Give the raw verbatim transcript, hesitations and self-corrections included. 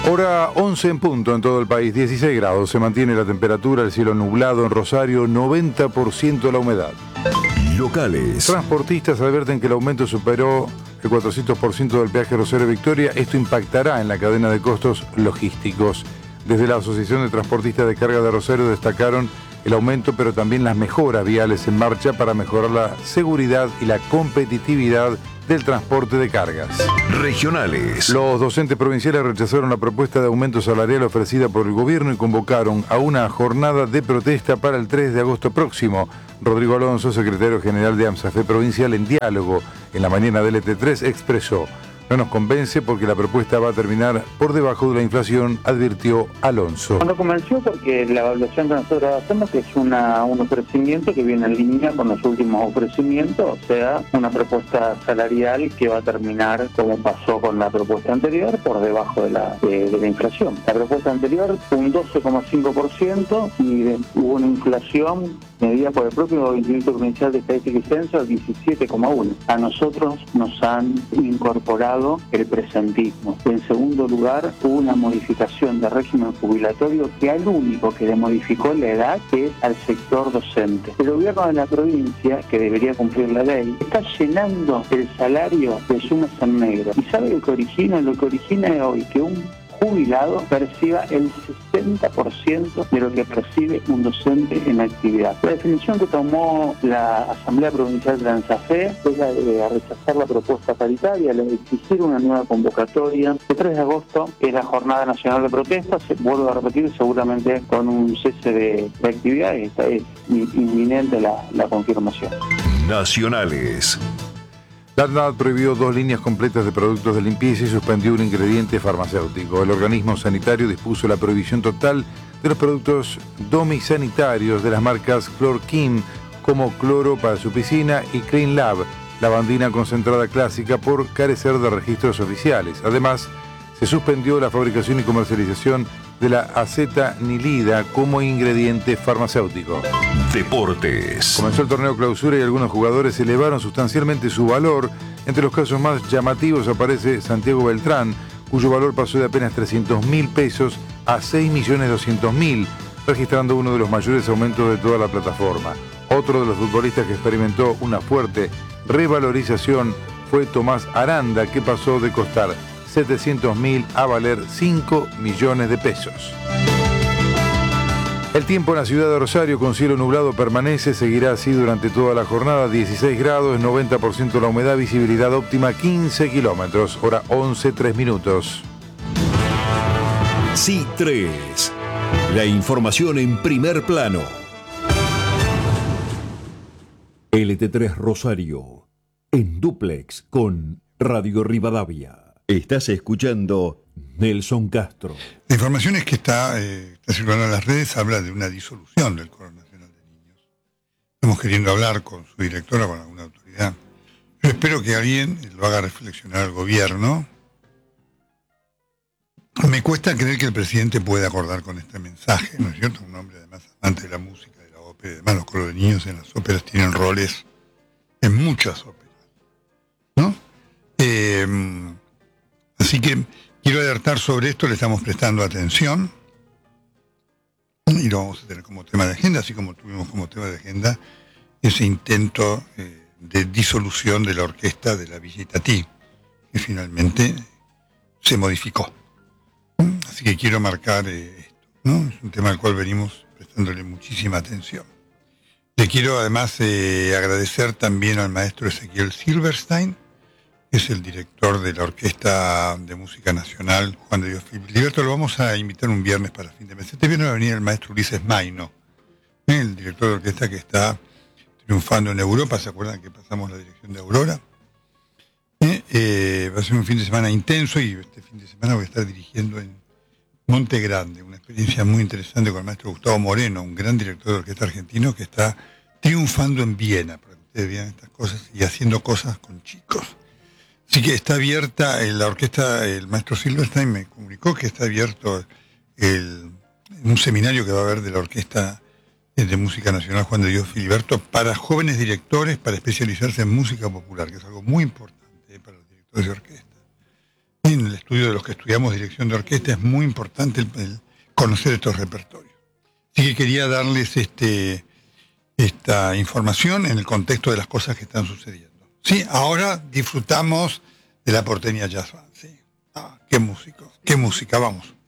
Hora once en punto en todo el país, dieciséis grados. Se mantiene la temperatura, el cielo nublado en Rosario, noventa por ciento la humedad. Locales. Transportistas advierten que el aumento superó el cuatrocientos por ciento del peaje Rosario-Victoria. Esto impactará en la cadena de costos logísticos. Desde la Asociación de Transportistas de Carga de Rosario destacaron el aumento, pero también las mejoras viales en marcha para mejorar la seguridad y la competitividad del transporte de cargas. Regionales. Los docentes provinciales rechazaron la propuesta de aumento salarial ofrecida por el gobierno y convocaron a una jornada de protesta para el tres de agosto próximo. Rodrigo Alonso, secretario general de AMSAFE Provincial, en diálogo en la mañana del E T tres, expresó: no nos convence porque la propuesta va a terminar por debajo de la inflación, advirtió Alonso. No nos convenció porque la evaluación que nosotros hacemos que es una, un ofrecimiento que viene en línea con los últimos ofrecimientos, o sea, una propuesta salarial que va a terminar, como pasó con la propuesta anterior, por debajo de la, de, de la inflación. La propuesta anterior fue un doce coma cinco por ciento y de, hubo una inflación medida por el propio Instituto Provincial de Estadística y Censo al diecisiete coma uno. A nosotros nos han incorporado el presentismo. En segundo lugar, hubo una modificación del régimen jubilatorio que al único que le modificó la edad es al sector docente. El gobierno de la provincia, que debería cumplir la ley, está llenando el salario de sumas en negro. ¿Y sabe lo que origina? Lo que origina es hoy que un jubilado perciba el sesenta por ciento de lo que percibe un docente en actividad. La definición que tomó la Asamblea Provincial de ANSAFE es la de rechazar la propuesta paritaria, la de exigir una nueva convocatoria. El tres de agosto es la Jornada Nacional de Protestas, se vuelvo a repetir, seguramente con un cese de, de actividad, y esta es inminente la, la confirmación. Nacionales. La ANMAT prohibió dos líneas completas de productos de limpieza y suspendió un ingrediente farmacéutico. El organismo sanitario dispuso la prohibición total de los productos domisanitarios de las marcas Chlorkin, como cloro para su piscina, y Clean Lab, lavandina concentrada clásica, por carecer de registros oficiales. Además, se suspendió la fabricación y comercialización de la acetanilida como ingrediente farmacéutico. Deportes. Comenzó el torneo clausura y algunos jugadores elevaron sustancialmente su valor. Entre los casos más llamativos aparece Santiago Beltrán, cuyo valor pasó de apenas trescientos mil pesos a seis millones doscientos mil, registrando uno de los mayores aumentos de toda la plataforma. Otro de los futbolistas que experimentó una fuerte revalorización fue Tomás Aranda, que pasó de costar setecientos mil a valer cinco millones de pesos. El tiempo en la ciudad de Rosario con cielo nublado permanece, seguirá así durante toda la jornada, dieciséis grados, noventa por ciento la humedad, visibilidad óptima quince kilómetros, hora once, tres minutos. C tres, la información en primer plano. L T tres Rosario, en dúplex con Radio Rivadavia. Estás escuchando Nelson Castro. La información es que está, eh, está circulando en las redes, habla de una disolución del Coro Nacional de Niños. Estamos queriendo hablar con su directora, con alguna autoridad. Yo espero que alguien lo haga reflexionar al gobierno. Me cuesta creer que el presidente pueda acordar con este mensaje, ¿no es cierto? Un hombre además amante de la música, de la ópera, además los coros de niños en las óperas tienen roles en muchas óperas, ¿no? Eh, Así que quiero alertar sobre esto, le estamos prestando atención y lo vamos a tener como tema de agenda, así como tuvimos como tema de agenda ese intento eh, de disolución de la orquesta de la Villa Itatí, que finalmente se modificó. Así que quiero marcar eh, esto, ¿no? Es un tema al cual venimos prestándole muchísima atención. Le quiero además eh, agradecer también al maestro Ezequiel Silverstein, es el director de la Orquesta de Música Nacional, Juan de Dios Filiberto. Lo vamos a invitar un viernes para fin de mes. Este viernes va a venir el maestro Ulises Maino, el director de orquesta que está triunfando en Europa. ¿Se acuerdan que pasamos la dirección de Aurora? Eh, eh, va a ser un fin de semana intenso y este fin de semana voy a estar dirigiendo en Monte Grande, una experiencia muy interesante con el maestro Gustavo Moreno, un gran director de orquesta argentino que está triunfando en Viena, para que ustedes vean estas cosas y haciendo cosas con chicos. Así que está abierta la orquesta, el maestro Silverstein me comunicó que está abierto el, un seminario que va a haber de la Orquesta de Música Nacional Juan de Dios Filiberto para jóvenes directores para especializarse en música popular, que es algo muy importante para los directores de orquesta. En el estudio de los que estudiamos dirección de orquesta es muy importante el, el conocer estos repertorios. Así que quería darles este, esta información en el contexto de las cosas que están sucediendo. Sí, ahora disfrutamos de la Porteña Jazz Band. Sí. Ah, qué músicos, qué música, vamos.